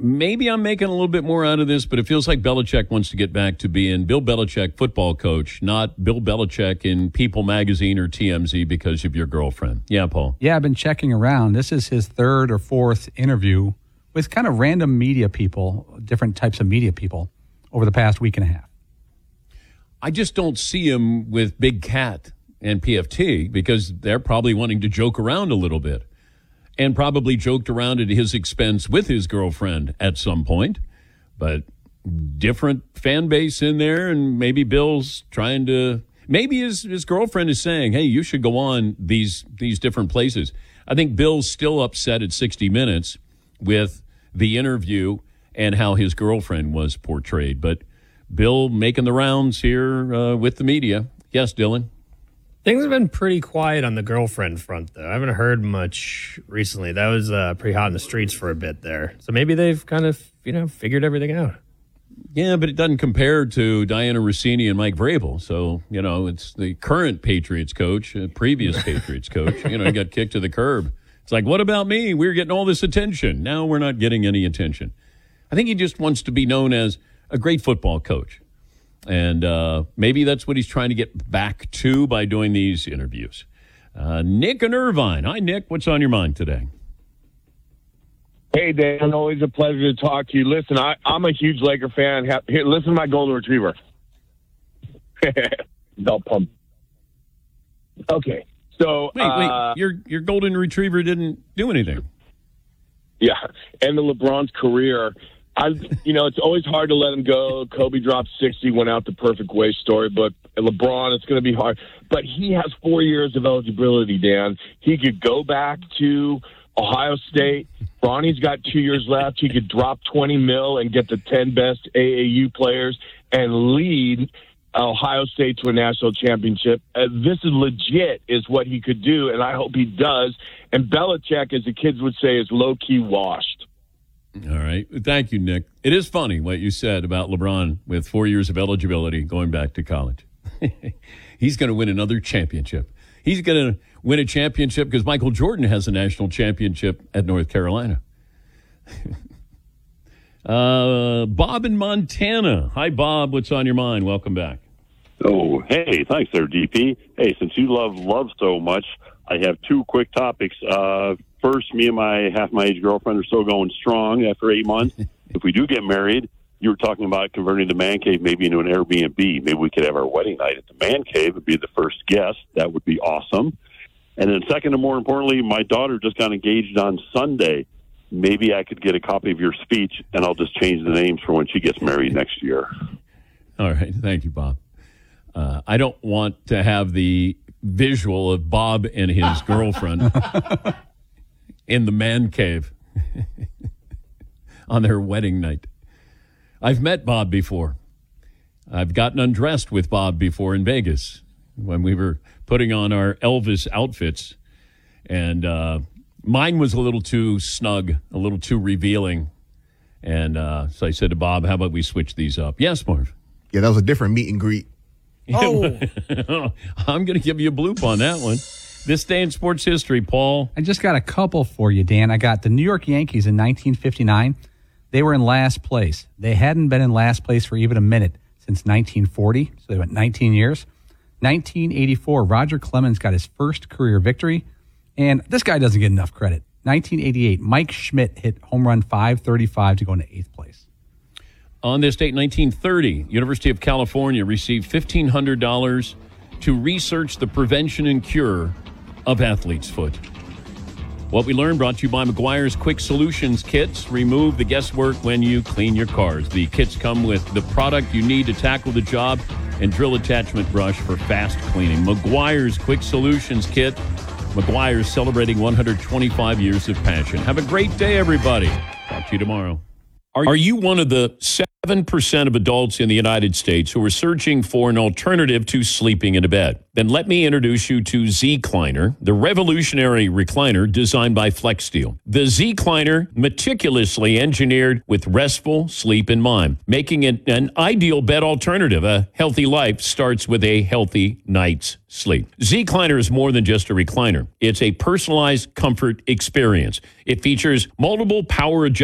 maybe I'm making a little bit more out of this, but it feels like Belichick wants to get back to being Bill Belichick, football coach, not Bill Belichick in People Magazine or TMZ because of your girlfriend. Yeah, Paul. Yeah, I've been checking around. This is his third or fourth interview with kind of random media people, different types of media people over the past week and a half. I just don't see him with Big Cat and PFT because they're probably wanting to joke around a little bit. And probably joked around at his expense with his girlfriend at some point. But different fan base in there, and maybe Bill's trying to... Maybe his girlfriend is saying, hey, you should go on these different places. I think Bill's still upset at 60 Minutes with the interview and how his girlfriend was portrayed. But Bill making the rounds here with the media. Yes, Dylan? Things have been pretty quiet on the girlfriend front, though. I haven't heard much recently. That was pretty hot in the streets for a bit there. So maybe they've kind of, figured everything out. Yeah, but it doesn't compare to Diana Rossini and Mike Vrabel. So, it's the current Patriots coach, previous Patriots coach, got kicked to the curb. It's like, what about me? We're getting all this attention. Now we're not getting any attention. I think he just wants to be known as a great football coach. And maybe that's what he's trying to get back to by doing these interviews. Nick and Irvine. Hi, Nick. What's on your mind today? Hey, Dan. Always a pleasure to talk to you. Listen, I'm a huge Laker fan. Here, listen to my golden retriever. Belt pump. Okay. So wait. Your golden retriever didn't do anything. Yeah. And the LeBron's career. It's always hard to let him go. Kobe dropped 60, went out the perfect way story. But LeBron, it's going to be hard. But he has 4 years of eligibility, Dan. He could go back to Ohio State. Bronny's got 2 years left. He could drop $20 million and get the 10 best AAU players and lead Ohio State to a national championship. This is legit, is what he could do, and I hope he does. And Belichick, as the kids would say, is low-key washed. All right. Thank you, Nick. It is funny what you said about LeBron with 4 years of eligibility going back to college. He's going to win another championship. He's going to win a championship because Michael Jordan has a national championship at North Carolina. Bob in Montana. Hi, Bob. What's on your mind? Welcome back. Oh, hey. Thanks there, DP. Hey, since you love so much, I have two quick topics. First, me and my half-my-age girlfriend are still going strong after 8 months. If we do get married, you were talking about converting the man cave maybe into an Airbnb. Maybe we could have our wedding night at the man cave and be the first guest. That would be awesome. And then second, and more importantly, my daughter just got engaged on Sunday. Maybe I could get a copy of your speech, and I'll just change the names for when she gets married next year. All right. Thank you, Bob. I don't want to have the visual of Bob and his girlfriend in the man cave on their wedding night. I've met Bob before. I've gotten undressed with Bob before in Vegas when we were putting on our Elvis outfits. And mine was a little too snug, a little too revealing. And so I said to Bob, how about we switch these up? Yes, Marv. Yeah, that was a different meet and greet. Oh, I'm going to give you a bloop on that one. This day in sports history, Paul. I just got a couple for you, Dan. I got the New York Yankees in 1959. They were in last place. They hadn't been in last place for even a minute since 1940, so they went 19 years. 1984, Roger Clemens got his first career victory, and this guy doesn't get enough credit. 1988, Mike Schmidt hit home run 535 to go into 8th place. On this date, 1930, University of California received $1,500 to research the prevention and cure of athlete's foot. What we learned brought to you by McGuire's Quick Solutions Kits. Remove the guesswork when you clean your cars. The kits come with the product you need to tackle the job and drill attachment brush for fast cleaning. McGuire's Quick Solutions Kit. McGuire's celebrating 125 years of passion. Have a great day, everybody. Talk to you tomorrow. Are you one of the 7% of adults in the United States who are searching for an alternative to sleeping in a bed? Then let me introduce you to Zecliner, the revolutionary recliner designed by FlexSteel. The Zecliner, meticulously engineered with restful sleep in mind, making it an ideal bed alternative. A healthy life starts with a healthy night's sleep. Zecliner is more than just a recliner. It's a personalized comfort experience. It features multiple power adjustments